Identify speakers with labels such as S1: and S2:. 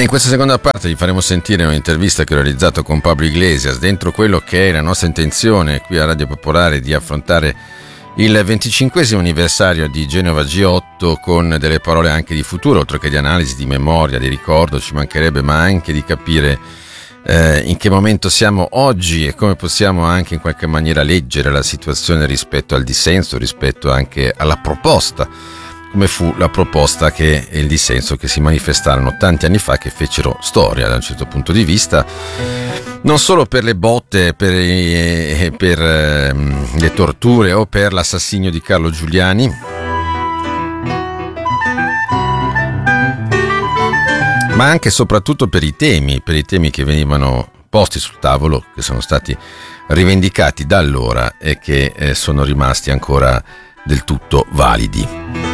S1: In questa seconda parte vi faremo sentire un'intervista che ho realizzato con Pablo Iglesias dentro quello che è la nostra intenzione qui a Radio Popolare di affrontare il 25esimo anniversario di Genova G8 con delle parole anche di futuro, oltre che di analisi, di memoria, di ricordo, ci mancherebbe, ma anche di capire in che momento siamo oggi e come possiamo anche in qualche maniera leggere la situazione rispetto al dissenso, rispetto anche alla proposta, come fu la proposta e il dissenso che si manifestarono tanti anni fa, che fecero storia da un certo punto di vista, non solo per le botte, per le torture o per l'assassinio di Carlo Giuliani, ma anche e soprattutto per i temi che venivano posti sul tavolo, che sono stati rivendicati da allora e che sono rimasti ancora del tutto validi.